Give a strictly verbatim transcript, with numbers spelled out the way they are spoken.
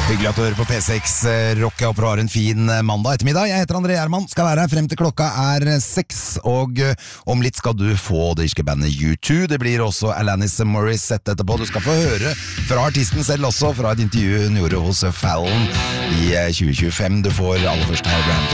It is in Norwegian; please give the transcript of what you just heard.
Hyggelig at du hører på P seks Rock. Jeg håper du har en fin mandag ettermiddag. Jeg heter André Gjerman, skal være her frem til klokka er seks, og om litt skal du få det irske bandet U to. Det blir også Alanis Morissette etterpå. Du skal få høre fra artisten selv også, fra et intervju hun gjorde hos Fallon i tjue tjuefem. Du får aller først her Graham